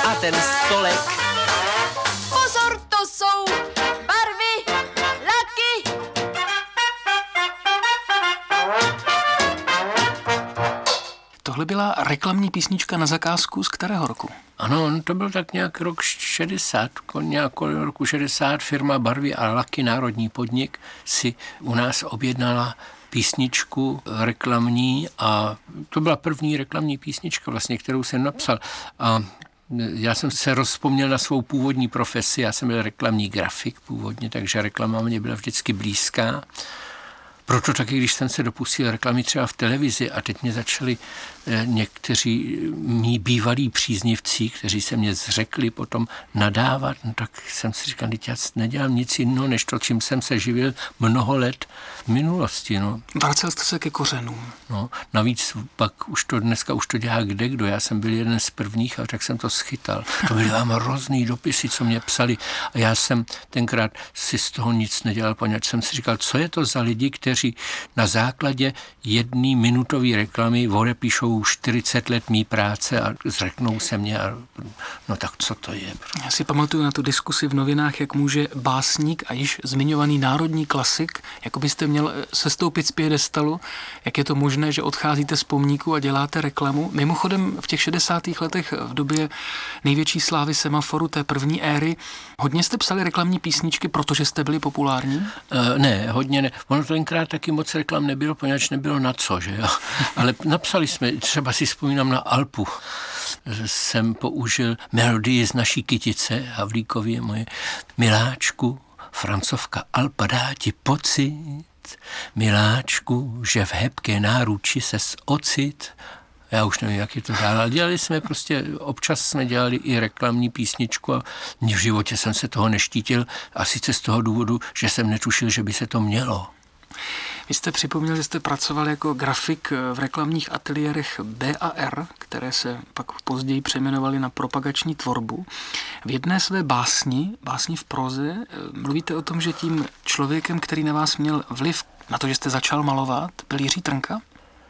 a ten stolek. Pozor, to jsou barvy, laky. Tohle byla reklamní písnička na zakázku z kterého roku? Ano, to byl tak nějak rok 60, nějak roku 60 firma Barvy a laky, národní podnik, si u nás objednala písničku reklamní a to byla první reklamní písnička vlastně, kterou jsem napsal. A já jsem se rozpomněl na svou původní profesi, já jsem byl reklamní grafik původně, takže reklama mě byla vždycky blízká. Proto taky, když jsem se dopustil reklamy třeba v televizi a teď mě začali někteří mý bývalí příznivci, kteří se mě zřekli potom nadávat, no tak jsem si říkal, teď já nedělám nic jiného, než to, čím jsem se živil mnoho let v minulosti. No. Vracel jste se ke kořenům. No, navíc pak dneska už to dělá kdekdo. Já jsem byl jeden z prvních a tak jsem to schytal. To byly vám hrozný dopisy, co mě psali a já jsem tenkrát si z toho nic nedělal, poněvadž jsem si říkal, co je to za lidi, kteří na základě jedné minutové reklamy odepíšou 40 let mý práce a zřeknou se mě a no tak co to je? Já si pamatuju na tu diskusi v novinách, jak může básník a již zmiňovaný národní klasik, jako byste měl sestoupit z piedestalu, jak je to možné, že odcházíte z pomníku a děláte reklamu. Mimochodem v těch 60. letech v době největší slávy Semaforu, té první éry, hodně jste psali reklamní písničky, protože jste byli populární? Ne, hodně ne. Ono tenkrát taky moc reklam nebylo, poněvadž nebylo na co, že jo. Ale napsali jsme, třeba si vzpomínám na Alpu, jsem použil melodii z naší kytice Havlíkově, moje miláčku, Francovka Alpa dá ti pocit, miláčku, že v hebké náruči ses ocit. Já už nevím, jak je to dál, ale dělali jsme prostě, občas jsme dělali i reklamní písničku a v životě jsem se toho neštítil a sice z toho důvodu, že jsem netušil, že by se to mělo. Vy jste připomněl, že jste pracoval jako grafik v reklamních ateliérech B&R, které se pak později přejmenovaly na propagační tvorbu. V jedné své básni v proze, mluvíte o tom, že tím člověkem, který na vás měl vliv na to, že jste začal malovat, byl Jiří Trnka?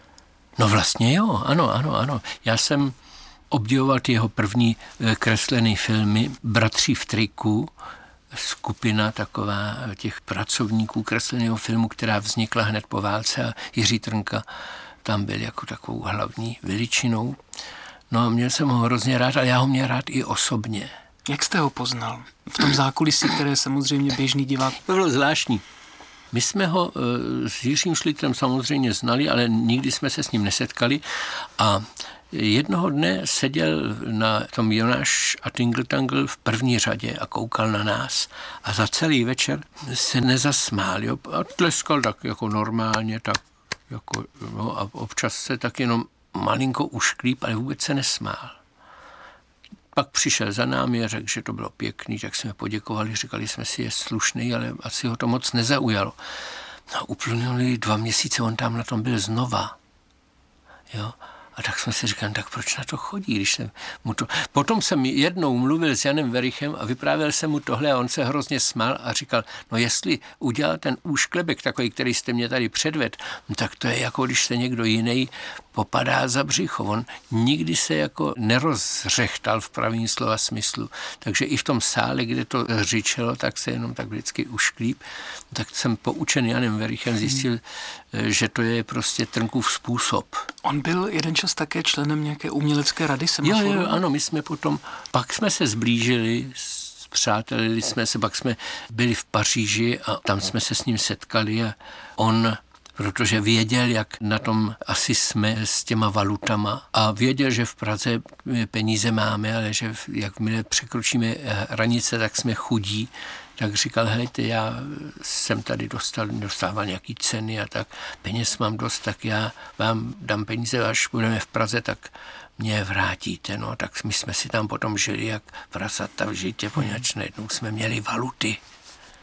No vlastně jo, ano. Já jsem obdivoval ty jeho první kreslené filmy Bratři v triku, skupina taková těch pracovníků kresleného filmu, která vznikla hned po válce a Jiří Trnka tam byl jako takovou hlavní veličinou. No a měl jsem ho hrozně rád, ale já ho měl rád i osobně. Jak jste ho poznal? V tom zákulisí, které samozřejmě běžný divák. To bylo zvláštní. My jsme ho s Jiřím Šlitrem samozřejmě znali, ale nikdy jsme se s ním nesetkali a jednoho dne seděl na tom Jonáš a Tingle Tangle v první řadě a koukal na nás a za celý večer se nezasmál, jo, a tleskal tak jako normálně, tak jako, no, a občas se tak jenom malinko ušklíp, ale vůbec se nesmál. Pak přišel za námi a řekl, že to bylo pěkný, tak jsme poděkovali, říkali jsme si, je slušný, ale asi ho to moc nezaujalo. No, uplynuly 2 měsíce, on tam na tom byl znova, jo. A tak jsme si říkali, tak proč na to chodí, když jsem mu to... Potom jsem jednou mluvil s Janem Verichem a vyprávěl jsem mu tohle a on se hrozně smál a říkal, no jestli udělal ten úšklebek takový, který jste mě tady předvedl, no tak to je jako když se někdo jiný popadá za břicho. On nikdy se jako nerozřechtal v pravým slova smyslu. Takže i v tom sále, kde to řičelo, tak se jenom tak vždycky ušklíp. Tak jsem poučen Janem Verichem zjistil, že to je prostě Trnkův způsob. On byl jeden čas také členem nějaké umělecké rady Semaforu? Jo, ano, my jsme potom, pak jsme se zblížili, přátelili jsme se, pak jsme byli v Paříži a tam jsme se s ním setkali a on, protože věděl, jak na tom asi jsme s těma valutama a věděl, že v Praze peníze máme, ale že jakmile překročíme hranice, tak jsme chudí, tak říkal, helejte, já jsem tady dostával nějaký ceny a tak peněz mám dost, tak já vám dám peníze, až budeme v Praze, tak mě je vrátíte. No, tak my jsme si tam potom žili jak prasata v žitě, poněvadž najednou jsme měli valuty.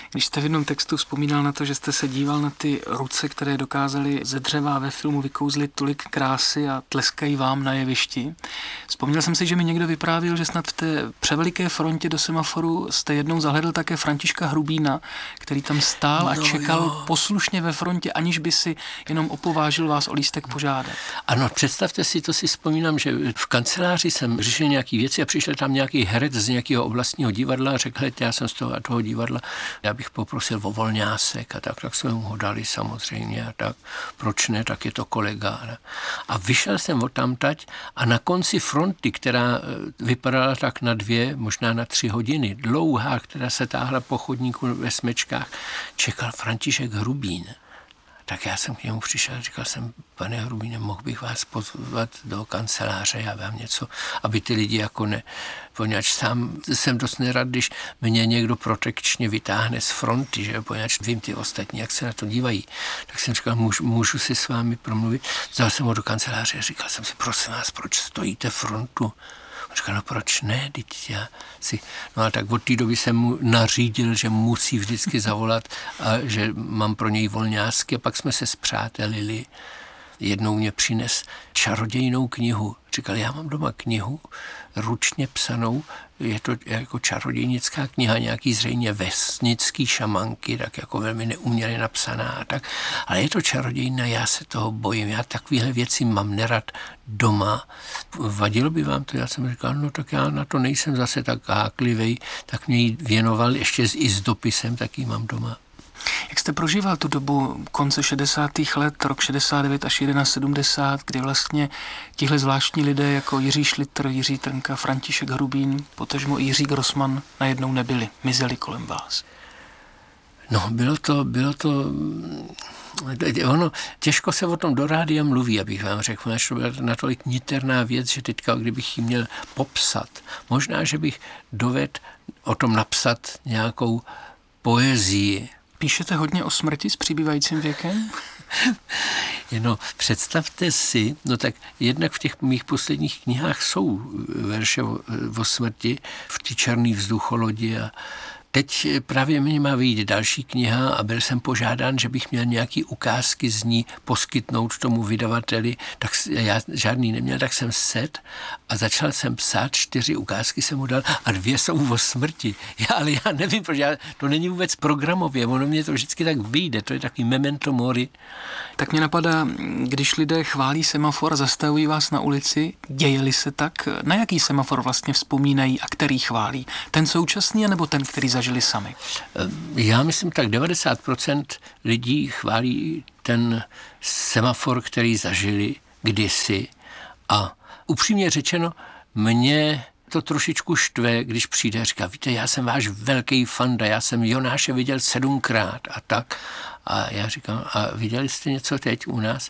Když jste v jednom textu vzpomínal na to, že jste se díval na ty ruce, které dokázaly ze dřeva ve filmu vykouzlit tolik krásy a tleskají vám na jevišti. Vzpomněl jsem si, že mi někdo vyprávěl, že snad v té převeliké frontě do semaforu jste jednou zahledl také Františka Hrubína, který tam stál a čekal poslušně ve frontě, aniž by si jenom opovážil vás o lístek požádat. Ano, představte si, to si vzpomínám, že v kanceláři jsem řešil nějaké věci a přišel tam nějaký herec z nějakého oblastního divadla a řekl, já jsem z toho divadla, já bych poprosil o volňásek a tak jsme mu ho dali samozřejmě a tak, proč ne, tak je to kolega. A vyšel jsem odtamtať a na konci fronty, která vypadala tak na 2, možná na 3 hodiny, dlouhá, která se táhla po chodníku ve smečkách, čekal František Hrubín. Tak já jsem k němu přišel a říkal jsem, pane Hrubíne, mohl bych vás pozvat do kanceláře, já vám něco, aby ty lidi jako ne, poněvadž sám jsem dost nerad, když mě někdo protekčně vytáhne z fronty, že poněvadž vím ty ostatní, jak se na to dívají. Tak jsem říkal, můžu si s vámi promluvit. Vzal jsem ho do kanceláře a říkal jsem si, prosím vás, proč stojíte frontu? Říkal, no proč ne, no a tak od té doby jsem mu nařídil, že musí vždycky zavolat a že mám pro něj volňásky a pak jsme se spřátelili. Jednou mě přines čarodějnou knihu. Říkal, já mám doma knihu ručně psanou, je to jako čarodějnická kniha, nějaký zřejmě vesnický šamanky, tak jako velmi neuměle napsaná a tak. Ale je to čarodějná, já se toho bojím, já takovéhle věci mám nerad doma. Vadilo by vám to? Já jsem říkal, no tak já na to nejsem zase tak háklivej, tak mě ji věnoval ještě i s dopisem, tak ji mám doma. Jak jste prožíval tu dobu konce 60. let, rok 69 až 71, kdy vlastně tihle zvláštní lidé jako Jiří Šlitr, Jiří Trnka, František Hrubín, potažmo i Jiří Grossman najednou nebyli, mizeli kolem vás? No, bylo to ono, těžko se o tom do rádia mluví, abych vám řekl, to byla natolik niterná věc, že teďka, kdybych ji měl popsat, možná, že bych dovedl o tom napsat nějakou poezii. Píšete hodně o smrti s přibývajícím věkem? No, představte si, no tak jednak v těch mých posledních knihách jsou verše o smrti, v té černý vzducholodi a teď právě mě má vyjít další kniha a byl jsem požádán, že bych měl nějaký ukázky z ní poskytnout tomu vydavateli, tak já žádný neměl, tak jsem sedl a začal jsem psát, 4 ukázky jsem mu dal a 2 jsou o smrti. Ale já nevím, protože to není vůbec programově, ono mě to vždycky tak vyjde, to je takový memento mori. Tak mě napadá, když lidé chválí semafor, zastavují vás na ulici, děje-li se tak, na jaký semafor vlastně vzpomínají a který chválí? Ten současný, nebo ten, který zažili sami? Já myslím tak 90% lidí chválí ten semafor, který zažili kdysi a upřímně řečeno, mě to trošičku štve, když přijde a říká, víte, já jsem váš velký fanda, já jsem Jonáše viděl 7krát a tak. A já říkám, a viděli jste něco teď u nás?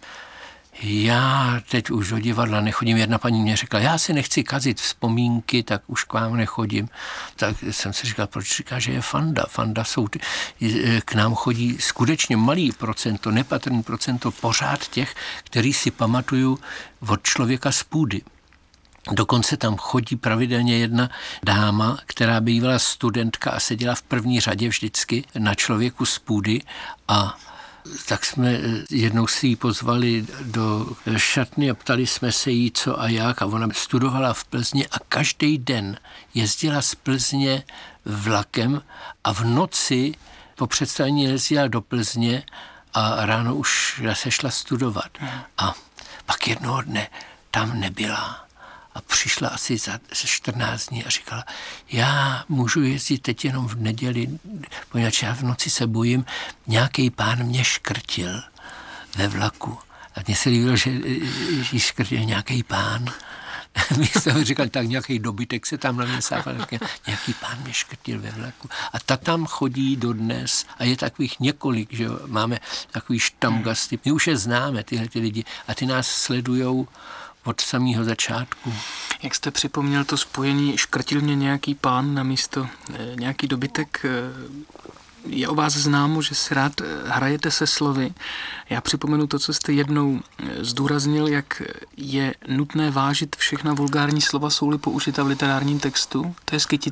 Já teď už do divadla nechodím. Jedna paní mě řekla, já si nechci kazit vzpomínky, tak už k vám nechodím. Tak jsem si říkal, proč říká, že je fanda? Fanda jsou k nám chodí skutečně malý procento, nepatrný procento pořád těch, který si pamatuju od člověka z půdy. Dokonce tam chodí pravidelně jedna dáma, která bývala studentka a seděla v první řadě vždycky na člověku z půdy a tak jsme jednou si ji pozvali do šatny a ptali jsme se jí, co a jak. A ona studovala v Plzni a každý den jezdila z Plzně vlakem a v noci po představení jezdila do Plzně a ráno už se šla studovat. A pak jednoho dne tam nebyla. A přišla asi za 14 dní a říkala, já můžu jezdit teď jenom v neděli, poněvadž já v noci se bojím, nějaký pán mě škrtil ve vlaku. A mně se líbilo, že jí škrtil nějaký pán. My jsme říkali, tak nějaký dobytek se tam na mě sáfal, nějaký pán mě škrtil ve vlaku. A tak tam chodí dodnes a je takových několik, že máme takový štamgasty. My už je známe, tyhle ty lidi, a ty nás sledujou od samého začátku. Jak jste připomněl to spojení, škrtil mě nějaký pán na místo nějaký dobytek, je o vás známo, že si rád hrajete se slovy. Já připomenu to, co jste jednou zdůraznil, jak je nutné vážit všechna vulgární slova, jsou-li použita v literárním textu. To je z Kytice.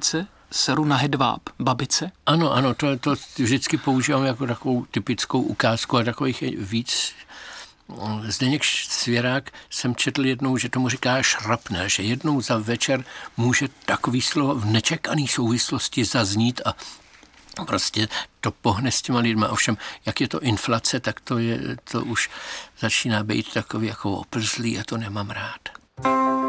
seru na hedváb babice? Ano, to vždycky používám jako takovou typickou ukázku a takových je víc. Zdeněk Svěrák jsem četl jednou, že tomu říká šrapnel, že jednou za večer může takový slovo v nečekaný souvislosti zaznít a prostě to pohne s těma lidma. Ovšem, jak je to inflace, tak to už začíná být takový jako oplzlý a to nemám rád.